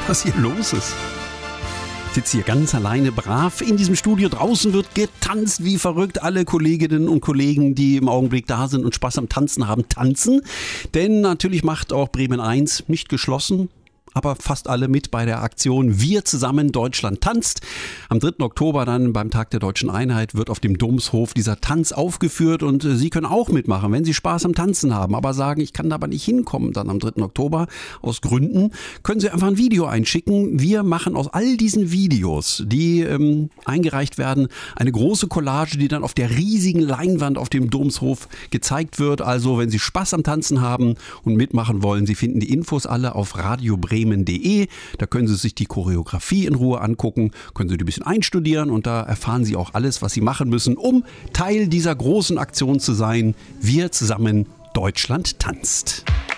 was hier los ist. Ich sitze hier ganz alleine brav in diesem Studio. Draußen wird getanzt wie verrückt. Alle Kolleginnen und Kollegen, die im Augenblick da sind und Spaß am Tanzen haben, tanzen. Denn natürlich macht auch Bremen 1 nicht geschlossen, aber fast alle mit bei der Aktion Wir zusammen Deutschland tanzt. Am 3. Oktober dann beim Tag der Deutschen Einheit wird auf dem Domshof dieser Tanz aufgeführt und Sie können auch mitmachen, wenn Sie Spaß am Tanzen haben, aber sagen, ich kann da aber nicht hinkommen dann am 3. Oktober aus Gründen, können Sie einfach ein Video einschicken. Wir machen aus all diesen Videos, die eingereicht werden, eine große Collage, die dann auf der riesigen Leinwand auf dem Domshof gezeigt wird. Also wenn Sie Spaß am Tanzen haben und mitmachen wollen, Sie finden die Infos alle auf radiobremen.de. Da können Sie sich die Choreografie in Ruhe angucken, können Sie die ein bisschen einstudieren und da erfahren Sie auch alles, was Sie machen müssen, um Teil dieser großen Aktion zu sein. Wir zusammen Deutschland tanzt.